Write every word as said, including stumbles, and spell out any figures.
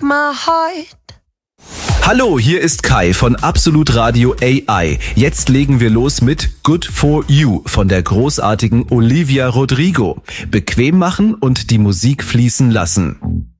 my heart. Hallo, hier ist Kai von Absolut Radio A I. Jetzt legen wir los mit Good for You von der großartigen Olivia Rodrigo. Bequem machen und die Musik fließen lassen.